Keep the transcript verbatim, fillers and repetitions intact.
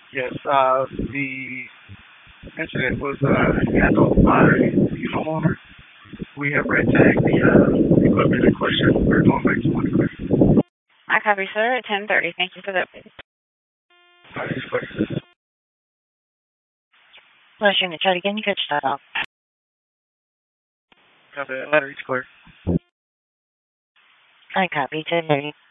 Yes, uh, the incident was uh, handled by the homeowner. We have red tagged the uh, equipment in question. We're going back to one. I copy, sir, at ten thirty. Thank you for the update. Uh, it's clear. Last unit, try it again. You could shut off. Copy. Letter is clear. I copy, ten thirty.